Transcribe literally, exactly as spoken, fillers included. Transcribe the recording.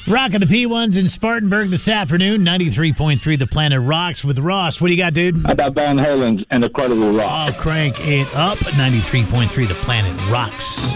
Rocking the P ones in Spartanburg this afternoon. ninety-three point three The Planet rocks with Ross. What do you got, dude? How about Van Halen's Incredible Rock? I'll crank it up. ninety-three point three The Planet rocks.